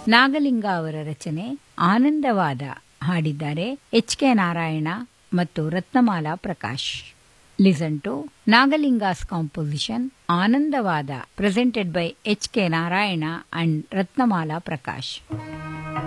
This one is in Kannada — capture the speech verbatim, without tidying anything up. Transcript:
ನಾಗಲಿಂಗ ಅವರ ರಚನೆ ಆನಂದವಾದ. ಹಾಡಿದ್ದಾರೆ ಎಚ್ ಕೆ ನಾರಾಯಣ ಮತ್ತು Ratnamala Prakash. Listen to ನಾಗಲಿಂಗಾಸ್ composition ಆನಂದವಾದ, presented by H K Narayana and Ratnamala Prakash.